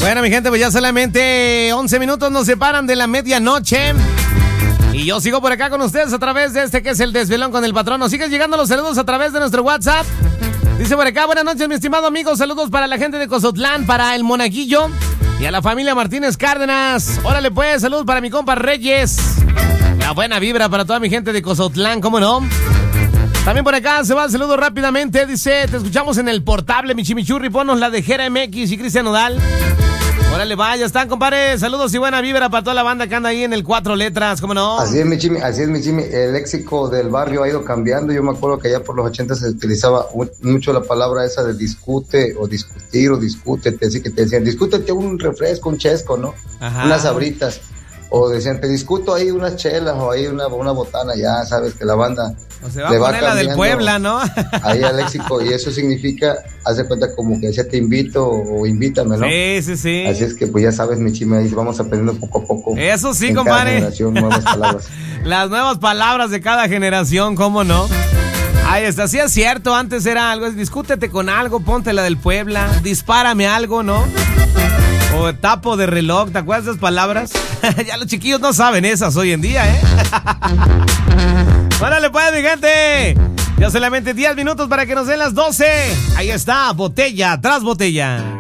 Bueno, mi gente, pues ya solamente 11 minutos nos separan de la medianoche. Y yo sigo por acá con ustedes a través de este que es el Desvelón con el Patrón. Nos siguen llegando los saludos a través de nuestro WhatsApp. Dice por acá, buenas noches, mi estimado amigo. Saludos para la gente de Cozotlán, para el Monaguillo y a la familia Martínez Cárdenas. Órale pues, saludos para mi compa Reyes. La buena vibra para toda mi gente de Cozotlán, ¿cómo no? También por acá se va el saludo rápidamente. Dice, te escuchamos en el portable, mi chimichurri. Ponos la de Jera MX y Cristian Nodal. Órale, vaya, están, compadre. Saludos y buena vibra para toda la banda que anda ahí en el 4 letras, ¿cómo no? Así es, mi chimi. El léxico del barrio ha ido cambiando. Yo me acuerdo que allá por los 80 se utilizaba mucho la palabra esa de discute o discutir o discútete. Así que te decían, discútete un refresco, un chesco, ¿no? Ajá. Unas sabritas. O decían, te discuto ahí unas chelas o ahí una botana. Ya sabes que la banda o se va a poner la del Puebla, ¿no? Ahí al léxico, y eso significa, haz de cuenta como que decía te invito o invítame, ¿no? Sí. Así es que pues ya sabes, mi chime, ahí vamos aprendiendo poco a poco. Eso sí, en compadre. Cada generación, nuevas palabras. Las nuevas palabras de cada generación, ¿cómo no? Ahí está, sí es cierto, antes era algo, discútete con algo, ponte la del Puebla, dispárame algo, ¿no? O tapo de reloj, ¿te acuerdas de esas palabras? Ya los chiquillos no saben esas hoy en día, ¿eh? ¡Órale pues, mi gente! Ya solamente 10 minutos para que nos den las 12. Ahí está, botella tras botella.